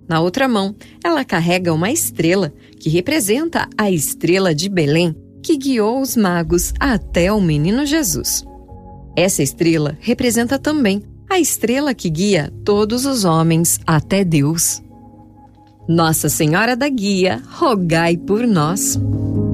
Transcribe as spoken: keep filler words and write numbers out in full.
Na outra mão, ela carrega uma estrela, que representa a estrela de Belém, que guiou os magos até o menino Jesus. Essa estrela representa também a estrela que guia todos os homens até Deus. Nossa Senhora da Guia, rogai por nós.